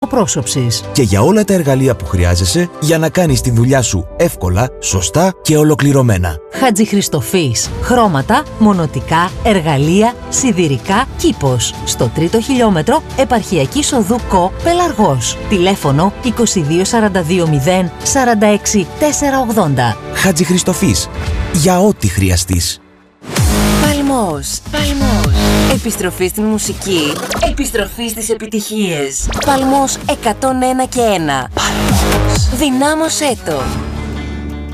αυτοπρόσωψης. Και για όλα τα εργαλεία που χρειάζεσαι για να κάνεις τη δουλειά σου εύκολα, σωστά και ολοκληρωμένα. Χατζηχρηστοφής. Χρώματα, μονοτικά, εργαλεία, σιδηρικά, κήπος. Στο 3ο χιλιόμετρο, Επαρχιακής Οδού ΚΟ, Πελαργός. Τηλέφωνο 22 42 0 46 480. Χατζηχρηστοφής. Για ό,τι χρειαστείς. Παλμός. Επιστροφή στην μουσική. Επιστροφή στις επιτυχίες. Παλμός 101 και 1. Παλμός. Δυνάμωσέ το.